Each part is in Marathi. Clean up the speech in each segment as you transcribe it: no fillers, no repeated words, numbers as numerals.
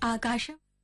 आकाश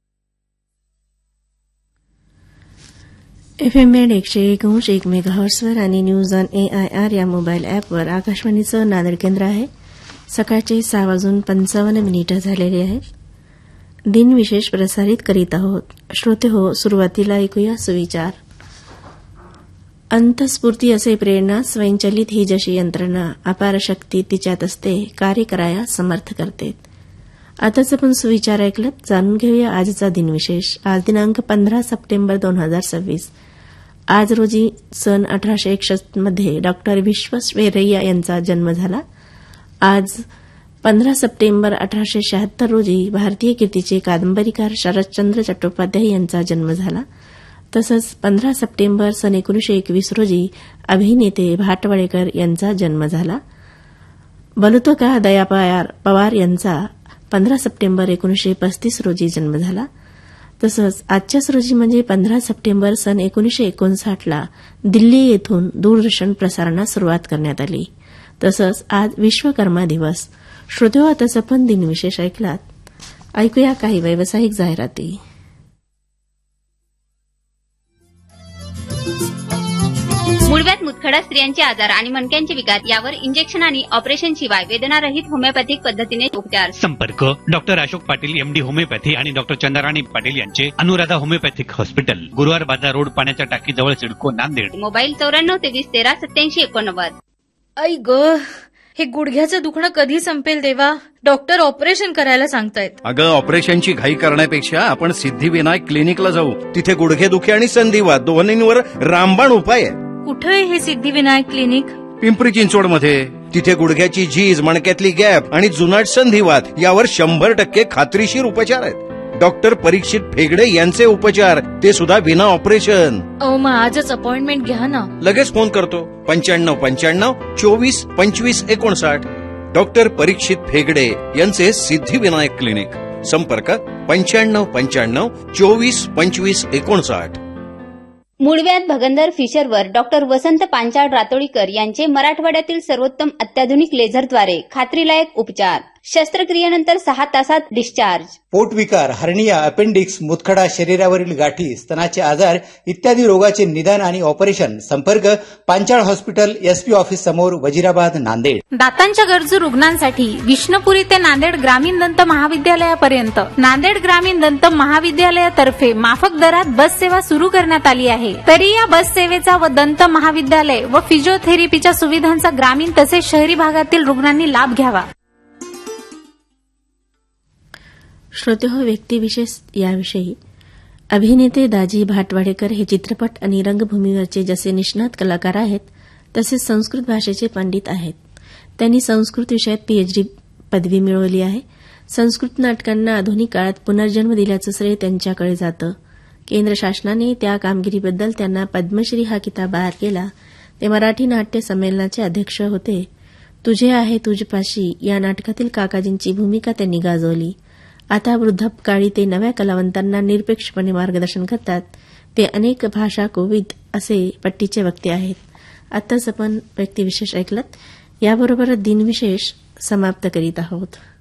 FM बँड 101.1 मेगाहर्ट्झवर आणि न्यूज ऑन AIR या मोबाईल ॲपवर आकाशवाणीचं नांदेड केंद्र आहे. सकाळचे 6:55 झालेले आहेत. दिनविशेष प्रसारित करीत आहोत. श्रोते हो, सुरुवातीला ऐकूया सुविचार. अंतस्फूर्ती असे प्रेरणा, स्वयंचलित ही जशी यंत्रणा, अपार शक्ती तिच्यात असते, कार्य कराया समर्थ करते. आताच आपण सुविचार ऐकलं. जाणून घेऊया आजचा दिनविशेष. आज दिनांक 15 सप्टेंबर 2026. आज रोजी सन 1861 मध्ये डॉक्टर विश्वेश्वरैया यांचा जन्म झाला. आज 15 सप्टेंबर 1876 रोजी भारतीय कीर्तीचे कादंबरीकार शरदचंद्र चट्टोपाध्याय यांचा जन्म झाला. तसंच 15 सप्टेंबर सन 1921 रोजी अभिनेते भाटवळेकर यांचा जन्म झाला. बलुतका दया पवार यांचा 15 सप्टेंबर 1935 रोजी जन्म झाला. तसंच आजच्याच रोजी म्हणजे 15 सप्टेंबर सन 1959 दिल्ली येथून दूरदर्शन प्रसारणास सुरुवात करण्यात आली. तसंच आज विश्वकर्मा दिवस. श्रोतेहो, आताच आपण दिनविशेष ऐकलात. ऐकूया काही व्यावसायिक जाहिराती. मुळव्याध, मुतखडा, स्त्रियांचे आजार आणि मणक्यांचे विकार यावर इंजेक्शन आणि ऑपरेशन शिवाय वेदनारहित होमिओपॅथिक पद्धतीने उपचार. संपर्क doctor Ashok Patil MD homeopathy आणि डॉक्टर चंद्राराणी पाटील यांचे अनुराधा होमिओपॅथिक हॉस्पिटल, गुरुवार बाजार रोड, पाण्याच्या टाकीजवळ, सिडको, नांदेड. मोबाईल 94 23 13 87 89. आई ग, हे गुडघ्याचं दुखणं कधी संपेल देवा? डॉक्टर ऑपरेशन करायला सांगतायत. अगं, ऑपरेशनची घाई करण्यापेक्षा आपण सिद्धिविनायक क्लिनिकला जाऊ. तिथे गुडघेदुखी आणि संधिवात दोन्हींवर रामबाण उपाय आहे. कुठे आहे हे सिद्धिविनायक क्लिनिक? पिंपरी चिंचवडमध्ये. तिथे गुडघ्याची झीज, मणक्यातली गॅप आणि जुनाट संधिवात यावर 100% खात्रीशीर उपचार आहेत. डॉक्टर परीक्षित फेगडे यांचे उपचार, ते सुद्धा विना ऑपरेशन. मग आजच अपॉइंटमेंट घ्या ना. लगेच फोन करतो. 95 24 25 59. डॉक्टर परीक्षित फेगडे यांचे सिद्धिविनायक क्लिनिक. संपर्क 95 24 25 59. मुळव्याध, भगंदर, फिशरवर डॉक्टर वसंत पांचाळ रातोळीकर यांचे मराठवाड्यातील सर्वोत्तम अत्याधुनिक लेझरद्वारे खात्रीलायक उपचार. शस्त्रक्रियेनंतर 6 तासात डिस्चार्ज. पोटविकार, हर्निया, अपेंडिक्स, मुतखडा, शरीरावरील गाठी, स्तनाचे आजार इत्यादी रोगाचे निदान आणि ऑपरेशन. संपर्क पांचाळ हॉस्पिटल, SP ऑफिस समोर, वजिराबाद, नांदेड. दातांच्या गरजू रुग्णांसाठी विष्णुपुरी ते नांदेड ग्रामीण दंत महाविद्यालयापर्यंत नांदेड ग्रामीण दंत महाविद्यालयातर्फे माफक दरात बस सेवा सुरू करण्यात आली आहे. तरी या बस सेवेचा व दंत महाविद्यालय व फिजिओथेरपीच्या सुविधांचा ग्रामीण तसेच शहरी भागातील रुग्णांनी लाभ घ्यावा. श्रोतेहो, व्यक्तिविशेष याविषयी. अभिनेते दाजी भाटवाडेकर हे चित्रपट आणि रंगभूमीवरचे जसे निष्णात कलाकार आहेत, तसेच संस्कृत भाषेचे पंडित आहेत. त्यांनी संस्कृत विषयात PhD पदवी मिळवली आहे. संस्कृत नाटकांना आधुनिक काळात पुनर्जन्म दिल्याचं श्रेय त्यांच्याकडे जातं. केंद्र शासनाने त्या कामगिरीबद्दल त्यांना पद्मश्री हा किताब बहाल केला. ते मराठी नाट्य संमेलनाचे अध्यक्ष होते. तुझे आहे तुझपाशी या नाटकातील काकाजींची भूमिका त्यांनी गाजवली. आता वृद्धापकाळी ते नव्या कलावंतांना निरपेक्षपणे मार्गदर्शन करतात. ते अनेक भाषा कोविद असे पट्टीचे वक्ते आहेत. आताच आपण व्यक्तिविशेष ऐकलत. याबरोबरच दिनविशेष समाप्त करीत आहोत.